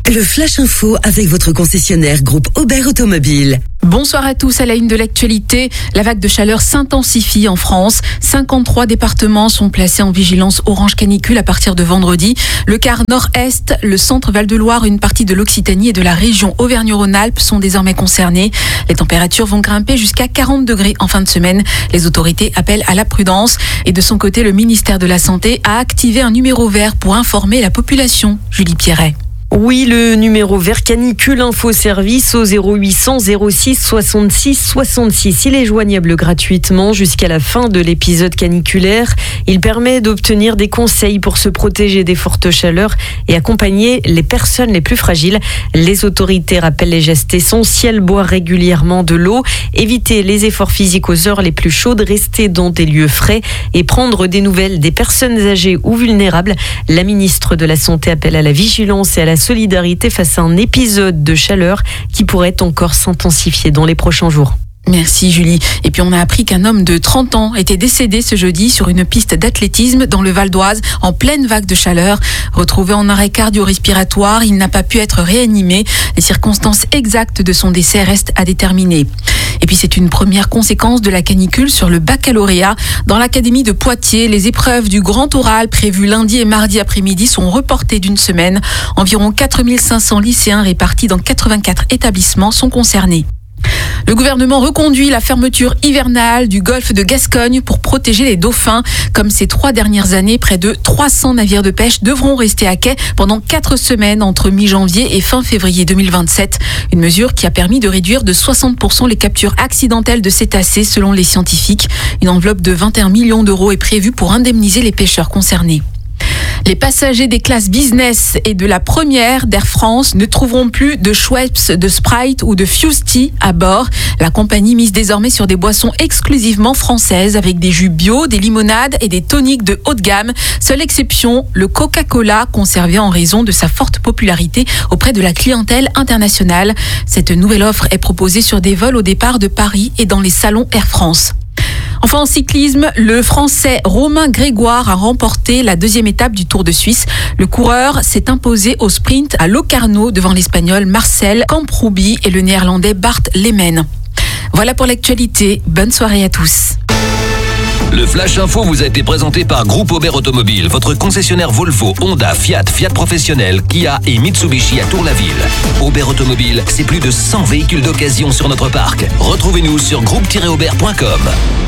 Le Flash Info avec votre concessionnaire groupe Aubert Automobile. Bonsoir à tous, à la une de l'actualité. La vague de chaleur s'intensifie en France. 53 départements sont placés en vigilance orange canicule à partir de vendredi. Le quart nord-est, le centre Val-de-Loire, une partie de l'Occitanie et de la région Auvergne-Rhône-Alpes sont désormais concernés. Les températures vont grimper jusqu'à 40 degrés en fin de semaine. Les autorités appellent à la prudence. Et de son côté, le ministère de la Santé a activé un numéro vert pour informer la population. Julie Pierret. Oui, le numéro vert canicule info service au 0800 06 66 66. Il est joignable gratuitement jusqu'à la fin de l'épisode caniculaire. Il permet d'obtenir des conseils pour se protéger des fortes chaleurs et accompagner les personnes les plus fragiles. Les autorités rappellent les gestes essentiels: boire régulièrement de l'eau, éviter les efforts physiques aux heures les plus chaudes, rester dans des lieux frais et prendre des nouvelles des personnes âgées ou vulnérables. La ministre de la Santé appelle à la vigilance et à la solidarité face à un épisode de chaleur qui pourrait encore s'intensifier dans les prochains jours. Merci Julie. Et puis on a appris qu'un homme de 30 ans était décédé ce jeudi sur une piste d'athlétisme dans le Val d'Oise en pleine vague de chaleur. Retrouvé en arrêt cardio-respiratoire, il n'a pas pu être réanimé. Les circonstances exactes de son décès restent à déterminer. Et puis c'est une première conséquence de la canicule sur le baccalauréat. Dans l'académie de Poitiers, les épreuves du grand oral prévues lundi et mardi après-midi sont reportées d'une semaine. Environ 4500 lycéens répartis dans 84 établissements sont concernés. Le gouvernement reconduit la fermeture hivernale du golfe de Gascogne pour protéger les dauphins. Comme ces 3 dernières années, près de 300 navires de pêche devront rester à quai pendant 4 semaines entre mi-janvier et fin février 2027. Une mesure qui a permis de réduire de 60% les captures accidentelles de cétacés selon les scientifiques. Une enveloppe de 21 millions d'euros est prévue pour indemniser les pêcheurs concernés. Les passagers des classes business et de la première d'Air France ne trouveront plus de Schweppes, de Sprite ou de Fusti à bord. La compagnie mise désormais sur des boissons exclusivement françaises avec des jus bio, des limonades et des toniques de haut de gamme. Seule exception, le Coca-Cola, conservé en raison de sa forte popularité auprès de la clientèle internationale. Cette nouvelle offre est proposée sur des vols au départ de Paris et dans les salons Air France. Enfin, en cyclisme, le Français Romain Grégoire a remporté la 2e étape du Tour de Suisse. Le coureur s'est imposé au sprint à Locarno devant l'Espagnol Marcel Camprubi et le Néerlandais Bart Lehmann. Voilà pour l'actualité. Bonne soirée à tous. Le Flash Info vous a été présenté par Groupe Aubert Automobile, votre concessionnaire Volvo, Honda, Fiat, Fiat Professionnel, Kia et Mitsubishi à Tour-la-Ville. Aubert Automobile, c'est plus de 100 véhicules d'occasion sur notre parc. Retrouvez-nous sur groupe-aubert.com.